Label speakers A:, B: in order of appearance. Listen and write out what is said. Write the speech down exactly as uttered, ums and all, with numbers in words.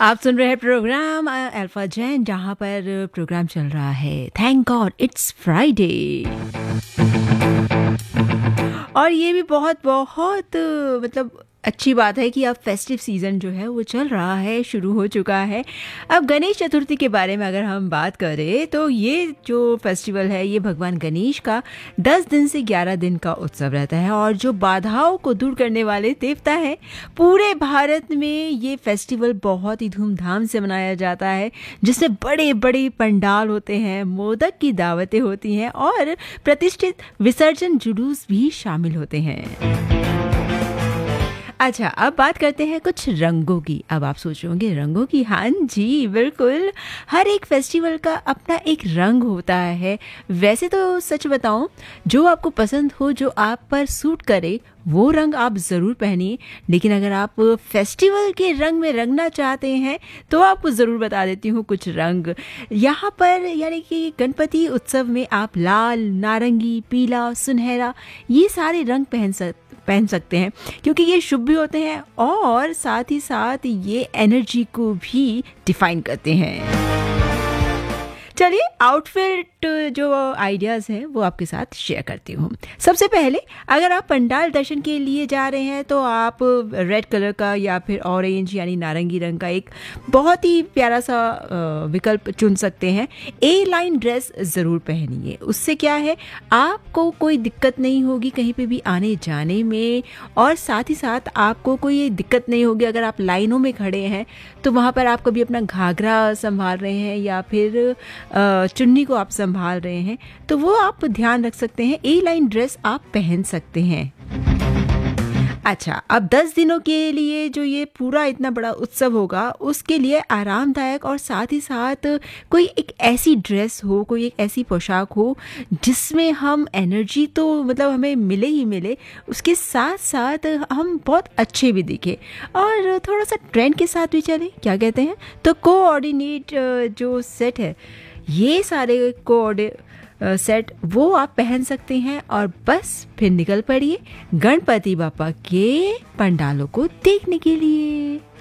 A: आप सुन रहे हैं प्रोग्राम अल्फा जैन, जहाँ पर प्रोग्राम चल रहा है थैंक गॉड इट्स फ्राइडे। और ये भी बहुत बहुत मतलब अच्छी बात है कि अब फेस्टिव सीज़न जो है वो चल रहा है, शुरू हो चुका है। अब गणेश चतुर्थी के बारे में अगर हम बात करें तो ये जो फेस्टिवल है ये भगवान गणेश का दस दिन से ग्यारह दिन का उत्सव रहता है और जो बाधाओं को दूर करने वाले देवता है। पूरे भारत में ये फेस्टिवल बहुत ही धूमधाम से मनाया जाता है, जिसमें बड़े बड़े पंडाल होते हैं, मोदक की दावतें होती हैं और प्रतिष्ठित विसर्जन जुलूस भी शामिल होते हैं। अच्छा, अब बात करते हैं कुछ रंगों की। अब आप सोच रहे होंगे रंगों की? हाँ जी, बिल्कुल। हर एक फेस्टिवल का अपना एक रंग होता है। वैसे तो सच बताऊं, जो आपको पसंद हो, जो आप पर सूट करे, वो रंग आप ज़रूर पहनिए। लेकिन अगर आप फेस्टिवल के रंग में रंगना चाहते हैं तो आपको ज़रूर बता देती हूँ कुछ रंग यहाँ पर। यानी कि गणपति उत्सव में आप लाल, नारंगी, पीला, सुनहरा ये सारे रंग पहन सकते पहन सकते हैं, क्योंकि ये शुभ भी होते हैं और साथ ही साथ ये एनर्जी को भी डिफाइन करते हैं। चलिए, आउटफिट जो आइडियाज़ हैं वो आपके साथ शेयर करती हूँ। सबसे पहले, अगर आप पंडाल दर्शन के लिए जा रहे हैं तो आप रेड कलर का या फिर ऑरेंज यानी नारंगी रंग का एक बहुत ही प्यारा सा विकल्प चुन सकते हैं। ए लाइन ड्रेस ज़रूर पहनिए। उससे क्या है, आपको कोई दिक्कत नहीं होगी कहीं पे भी आने जाने में, और साथ ही साथ आपको कोई दिक्कत नहीं होगी अगर आप लाइनों में खड़े हैं तो वहाँ पर आप कभी अपना घाघरा संभाल रहे हैं या फिर चुन्नी को आप संभाल रहे हैं, तो वो आप ध्यान रख सकते हैं। ए लाइन ड्रेस आप पहन सकते हैं। अच्छा, अब दस दिनों के लिए जो ये पूरा इतना बड़ा उत्सव होगा, उसके लिए आरामदायक और साथ ही साथ कोई एक ऐसी ड्रेस हो, कोई एक ऐसी पोशाक हो जिसमें हम एनर्जी तो मतलब हमें मिले ही मिले, उसके साथ साथ हम बहुत अच्छे भी दिखे और थोड़ा सा ट्रेंड के साथ भी चले। क्या कहते हैं? तो कोऑर्डिनेट जो सेट है, ये सारे कोऑर्डि सेट वो आप पहन सकते हैं और बस फिर निकल पड़िए गणपति बापा के पंडालों को देखने के लिए।